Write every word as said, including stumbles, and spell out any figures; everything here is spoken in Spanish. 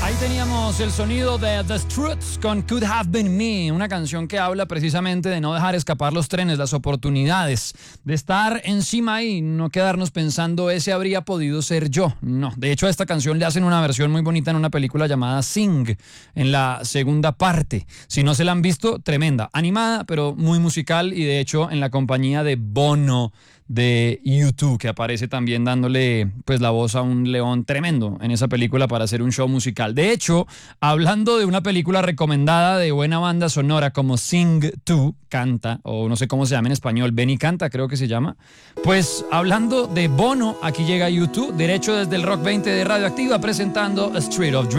Ahí teníamos el sonido de The Struts con Could Have Been Me, una canción que habla precisamente de no dejar escapar los trenes, las oportunidades, de estar encima y no quedarnos pensando ese habría podido ser yo. No, de hecho a esta canción le hacen una versión muy bonita en una película llamada Sing, en la segunda parte. Si no se la han visto, tremenda, animada pero muy musical y de hecho en la compañía de Bono de U dos, que aparece también dándole pues la voz a un león tremendo en esa película para hacer un show musical. De hecho, hablando de una película recomendada de buena banda sonora como Sing dos, Canta, o no sé cómo se llama en español, Ven y Canta creo que se llama, pues hablando de Bono, aquí llega U dos, derecho desde el Rock veinte de Radioactiva presentando A Street of Dreams.